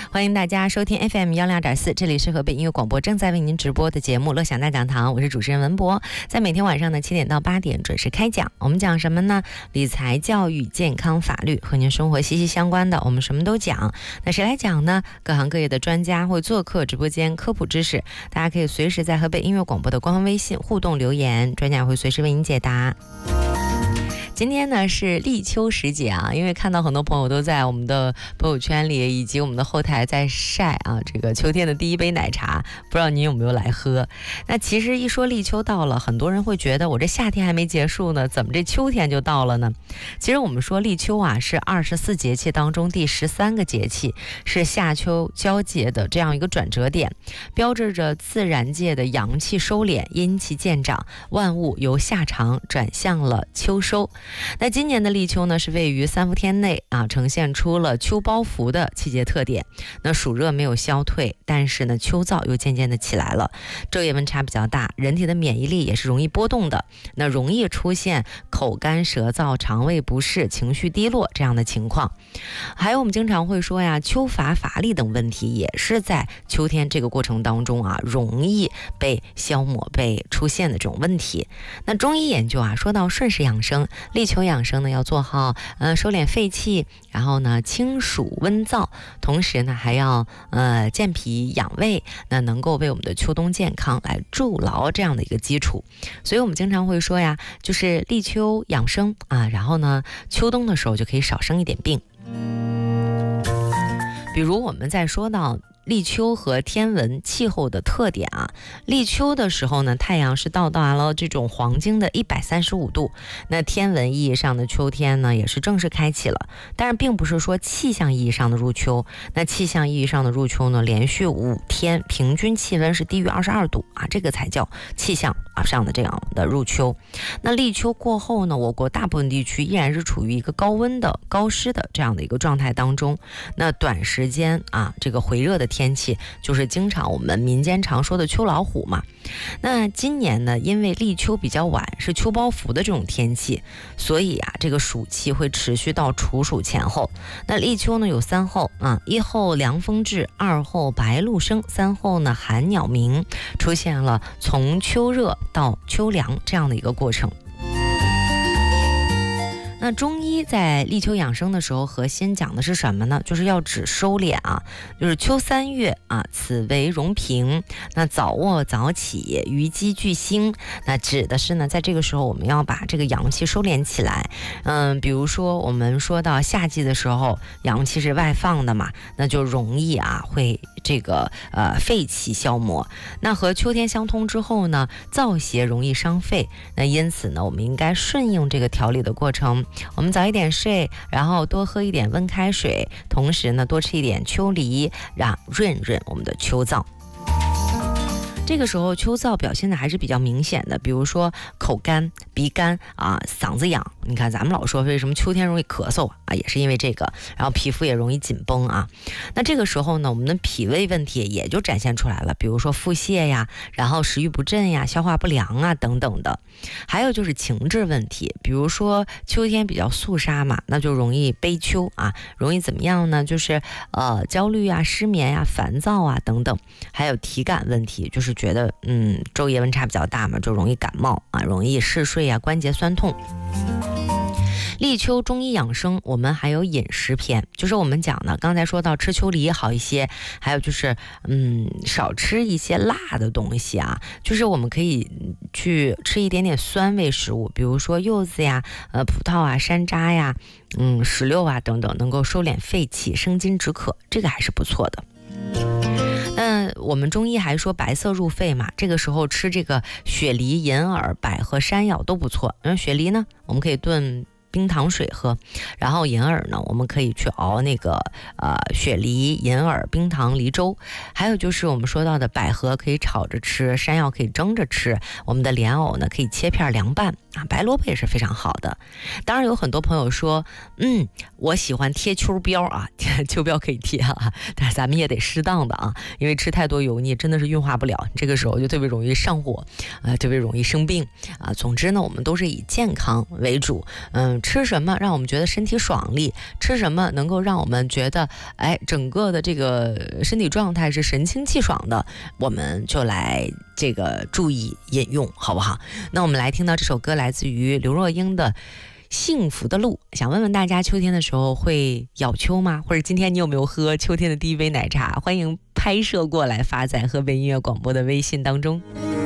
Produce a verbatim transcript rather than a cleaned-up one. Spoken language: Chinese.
欢迎大家收听 F M 幺零二点四，这里是河北音乐广播正在为您直播的节目《乐享大讲堂》，我是主持人文博，在每天晚上的七点到八点准时开讲。我们讲什么呢？理财、教育、健康、法律，和您生活息息相关的，我们什么都讲。那谁来讲呢？各行各业的专家会做客直播间科普知识，大家可以随时在河北音乐广播的官方微信互动留言，专家会随时为您解答。今天呢是立秋时节啊，因为看到很多朋友都在我们的朋友圈里以及我们的后台在晒啊，这个秋天的第一杯奶茶，不知道您有没有来喝？那其实一说立秋到了，很多人会觉得我这夏天还没结束呢，怎么这秋天就到了呢？其实我们说立秋啊是二十四节气当中第十三个节气，是夏秋交界的这样一个转折点，标志着自然界的阳气收敛，阴气渐长，万物由夏长转向了秋收。那今年的立秋呢，是位于三伏天内啊，呈现出了秋包伏的季节特点。那暑热没有消退，但是呢，秋燥又渐渐的起来了，昼夜温差比较大，人体的免疫力也是容易波动的，那容易出现口干舌燥、肠胃不适、情绪低落这样的情况。还有我们经常会说呀，秋乏乏力等问题，也是在秋天这个过程当中啊，容易被消磨、被出现的这种问题。那中医研究啊，说到顺势养生，立秋养生呢，要做好呃收敛肺气，然后呢清暑温燥，同时呢还要呃健脾养胃，那能够为我们的秋冬健康来筑牢这样的一个基础。所以我们经常会说呀，就是立秋养生啊，然后呢秋冬的时候就可以少生一点病。比如我们在说到立秋和天文气候的特点啊，立秋的时候呢，太阳是到达了这种黄经的一百三十五度，那天文意义上的秋天呢，也是正式开启了。但是并不是说气象意义上的入秋，那气象意义上的入秋呢，连续五天平均气温是低于二十二度啊，这个才叫气象上的这样的入秋。那立秋过后呢，我国大部分地区依然是处于一个高温的、高湿的这样的一个状态当中。那短时间啊，这个回热的天天气就是经常我们民间常说的秋老虎嘛。那今年呢，因为立秋比较晚，是秋包伏的这种天气，所以啊，这个暑气会持续到处暑前后。那立秋呢有三候啊，一候凉风至，二候白露生，三候呢寒鸟鸣，出现了从秋热到秋凉这样的一个过程。那中医在立秋养生的时候，核心讲的是什么呢？就是要指收敛啊，就是秋三月啊，此为容平。那早卧早起，鱼鸡俱兴。那指的是呢，在这个时候我们要把这个阳气收敛起来。嗯，比如说我们说到夏季的时候，阳气是外放的嘛，那就容易啊会这个呃肺气消磨。那和秋天相通之后呢，燥邪容易伤肺。那因此呢，我们应该顺应这个调理的过程。我们早一点睡，然后多喝一点温开水，同时呢多吃一点秋梨，让润润我们的秋燥。这个时候秋燥表现的还是比较明显的，比如说口干、鼻干啊、嗓子痒。你看咱们老说为什么秋天容易咳嗽啊，也是因为这个，然后皮肤也容易紧绷啊。那这个时候呢，我们的脾胃问题也就展现出来了，比如说腹泻呀，然后食欲不振呀，消化不良啊等等的。还有就是情志问题，比如说秋天比较肃杀嘛，那就容易悲秋啊，容易怎么样呢？就是呃焦虑啊、失眠呀、烦躁啊等等。还有体感问题，就是觉得嗯昼夜温差比较大嘛，就容易感冒啊，容易嗜睡啊，关节酸痛。立秋中医养生，我们还有饮食篇，就是我们讲的，刚才说到吃秋梨好一些，还有就是嗯少吃一些辣的东西啊，就是我们可以去吃一点点酸味食物，比如说柚子呀、呃葡萄啊、山楂呀、嗯石榴啊等等，能够收敛肺气、生津止渴，这个还是不错的。那我们中医还说白色入肺嘛，这个时候吃这个雪梨、银耳、百合、山药都不错。嗯，雪梨呢，我们可以炖冰糖水喝，然后银耳呢，我们可以去熬那个呃雪梨、银耳、冰糖梨粥。还有就是我们说到的百合可以炒着吃，山药可以蒸着吃，我们的莲藕呢可以切片凉拌啊，白萝卜也是非常好的。当然有很多朋友说，嗯，我喜欢贴秋膘啊，秋膘可以贴啊，但是咱们也得适当的啊，因为吃太多油腻真的是运化不了，这个时候就特别容易上火，呃，特别容易生病啊。总之呢，我们都是以健康为主，嗯，吃什么让我们觉得身体爽利，吃什么能够让我们觉得，哎，整个的这个身体状态是神清气爽的，我们就来这个注意饮用，好不好？那我们来听到这首歌，来自于刘若英的《幸福的路》。想问问大家，秋天的时候会咬秋吗？或者今天你有没有喝秋天的第一杯奶茶？欢迎拍摄过来，发在河北音乐广播的微信当中。